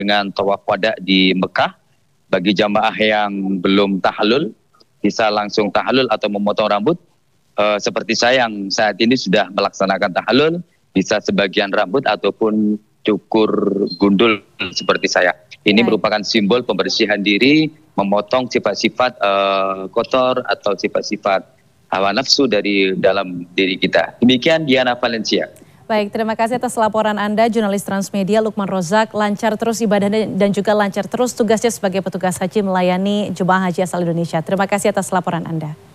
dengan tawaf wada di Mekah. Bagi jamaah yang belum tahalul, bisa langsung tahalul atau memotong rambut. Seperti saya yang saat ini sudah melaksanakan tahalul, bisa sebagian rambut ataupun cukur gundul seperti saya. Ini merupakan simbol pembersihan diri, memotong sifat-sifat kotor atau sifat-sifat hawa nafsu dari dalam diri kita. Demikian Diana Valencia. Baik, terima kasih atas laporan Anda, jurnalis Transmedia Lukman Rozak. Lancar terus ibadahnya dan juga lancar terus tugasnya sebagai petugas haji melayani jemaah haji asal Indonesia. Terima kasih atas laporan Anda.